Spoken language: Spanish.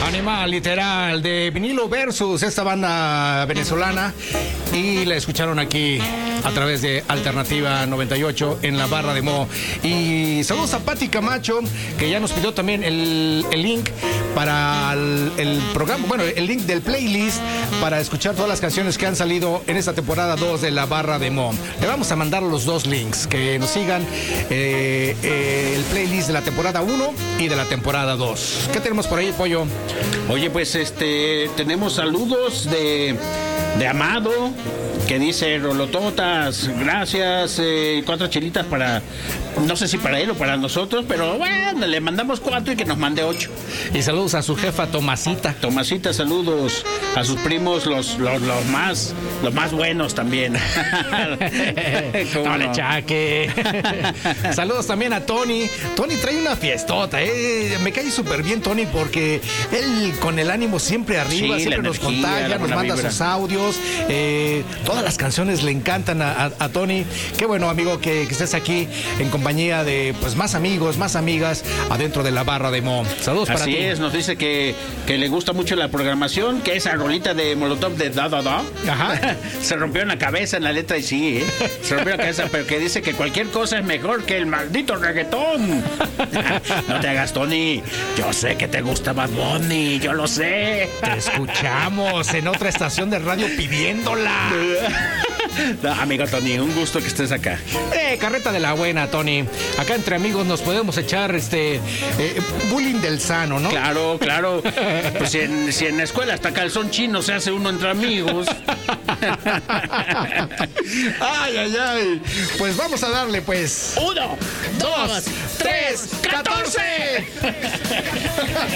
Animal literal de Vinilo Versus, esta banda venezolana, y la escucharon aquí a través de Alternativa 98 en la Barra de Mo. Y saludos a Pati Camacho, que ya nos pidió también el link para el programa, bueno, el link del playlist para escuchar todas las canciones que han salido en esta temporada 2 de la Barra de Mo. Le vamos a mandar los dos links, que nos sigan el playlist de la temporada 1 y de la temporada 2. ¿Qué tenemos por ahí, Pollo? Oye, pues tenemos saludos de Amado, que dice: Rolototas, gracias, 4 chelitas para, no sé si para él o para nosotros, pero bueno, le mandamos 4 y que nos mande 8. Y saludos a su jefa Tomasita. Tomasita, saludos a sus primos, los más buenos también. No le chaque. Saludos también a Tony. Tony trae una fiestota, me cae súper bien Tony, porque él con el ánimo siempre arriba, sí, siempre nos contagia, nos manda sus audios, todas las canciones le encantan a Tony. Qué bueno, amigo, que estés aquí en compañía de pues más amigos, más amigas adentro de la Barra de Mo. Saludos para ti. Así es, nos dice que le gusta mucho la programación, que esa rolita de Molotov de Da Da Da. Ajá. Se rompió en la cabeza en la letra y sí, se rompió la cabeza, pero que dice que cualquier cosa es mejor que el maldito reggaetón. No te hagas, Tony. Yo sé que te gusta Bad Bunny, yo lo sé. Te escuchamos en otra estación de radio pidiéndola. No, amigo Tony, un gusto que estés acá. Carreta de la buena, Tony. Acá entre amigos nos podemos echar bullying del sano, ¿no? Claro, claro. Pues si en la escuela hasta calzón chino se hace uno entre amigos. Ay, ay, ay. Pues vamos a darle, pues. 1, 2, 3, 14.